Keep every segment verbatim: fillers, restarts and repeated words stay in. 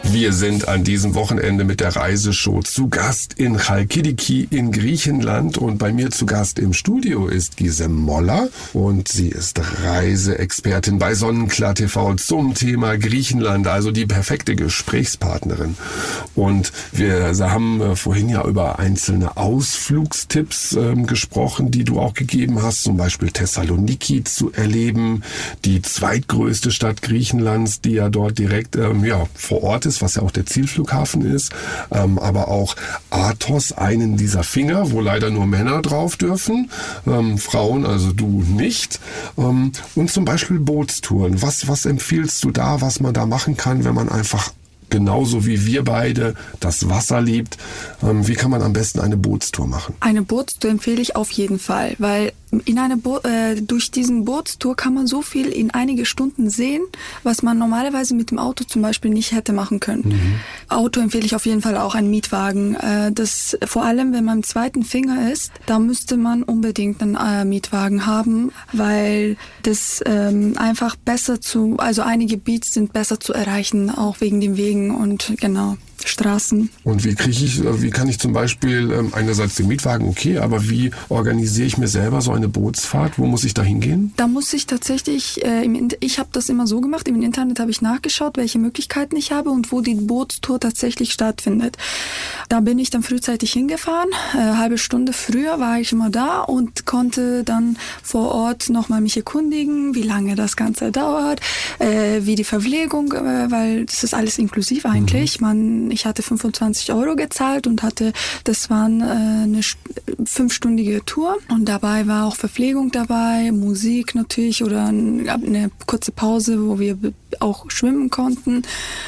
Wir sind an diesem Wochenende mit der Reiseshow zu Gast in Chalkidiki in Griechenland und bei mir zu Gast im Studio ist Gise Moller und sie ist Reiseexpertin bei Sonnenklar T V zum Thema Griechenland, also die perfekte Gesprächspartnerin. Und wir haben vorhin ja über einzelne Ausflugstipps äh, gesprochen, die du auch gegeben hast, zum Beispiel Thessaloniki zu erleben, die zweitgrößte Stadt Griechenlands, die ja dort direkt ähm, ja, vor Ort ist, was ja auch der Zielflughafen ist, ähm, aber auch Athos, einen dieser Finger, wo leider nur Männer drauf dürfen, ähm, Frauen, also du nicht, ähm, und zum Beispiel Bootstouren. Was, was empfiehlst du da, was man da machen kann, wenn man einfach genauso wie wir beide das Wasser liebt? Ähm, wie kann man am besten eine Bootstour machen? Eine Bootstour empfehle ich auf jeden Fall, weil in eine Bo- äh, durch diesen Bootstour kann man so viel in einige Stunden sehen, was man normalerweise mit dem Auto zum Beispiel nicht hätte machen können. Mhm. Auto empfehle ich auf jeden Fall auch einen Mietwagen. Äh, das, vor allem, wenn man im zweiten Finger ist, da müsste man unbedingt einen äh, Mietwagen haben, weil das ähm, einfach besser zu, also einige Beats sind besser zu erreichen, auch wegen den Wegen und genau. Straßen. Und wie kriege ich, wie kann ich zum Beispiel ähm, einerseits den Mietwagen, okay, aber wie organisiere ich mir selber so eine Bootsfahrt? Wo muss ich da hingehen? Da muss ich tatsächlich, äh, im, ich habe das immer so gemacht, im Internet habe ich nachgeschaut, welche Möglichkeiten ich habe und wo die Bootstour tatsächlich stattfindet. Da bin ich dann frühzeitig hingefahren, äh, halbe Stunde früher war ich immer da und konnte dann vor Ort nochmal mich erkundigen, wie lange das Ganze dauert, äh, wie die Verpflegung, äh, weil das ist alles inklusiv eigentlich. Mhm. Man Ich hatte fünfundzwanzig Euro gezahlt und hatte, das war äh, eine fünfstündige Tour und dabei war auch Verpflegung dabei, Musik natürlich oder eine kurze Pause, wo wir auch schwimmen konnten.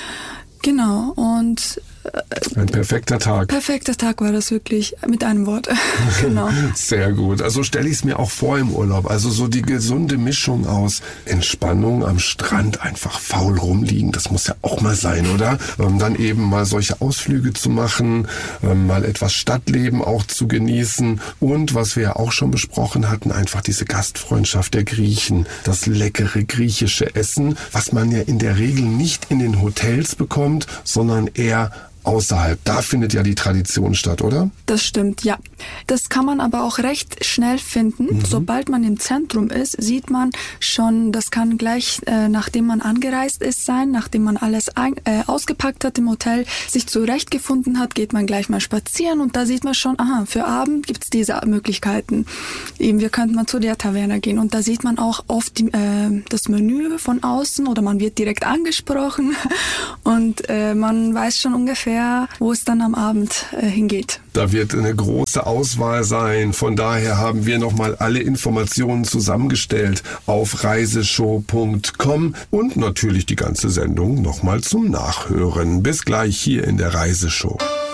Genau, und ein perfekter Tag. Perfekter Tag war das wirklich, mit einem Wort. Genau. Sehr gut. Also stelle ich es mir auch vor im Urlaub. Also so die gesunde Mischung aus Entspannung am Strand, einfach faul rumliegen. Das muss ja auch mal sein, oder? Ähm, dann eben mal solche Ausflüge zu machen, ähm, mal etwas Stadtleben auch zu genießen. Und was wir ja auch schon besprochen hatten, einfach diese Gastfreundschaft der Griechen. Das leckere griechische Essen, was man ja in der Regel nicht in den Hotels bekommt, sondern eher außerhalb. Da findet ja die Tradition statt, oder? Das stimmt, ja. Das kann man aber auch recht schnell finden. Mhm. Sobald man im Zentrum ist, sieht man schon, das kann gleich, äh, nachdem man angereist ist, sein, nachdem man alles ein, äh, ausgepackt hat im Hotel, sich zurechtgefunden hat, geht man gleich mal spazieren und da sieht man schon, aha, für Abend gibt's diese Möglichkeiten. Eben, wir könnten mal zu der Taverne gehen und da sieht man auch oft die, äh, das Menü von außen oder man wird direkt angesprochen und äh, man weiß schon ungefähr, wo es dann am Abend äh, hingeht. Da wird eine große Auswahl sein. Von daher haben wir nochmal alle Informationen zusammengestellt auf reiseshow punkt com und natürlich die ganze Sendung nochmal zum Nachhören. Bis gleich hier in der Reiseshow.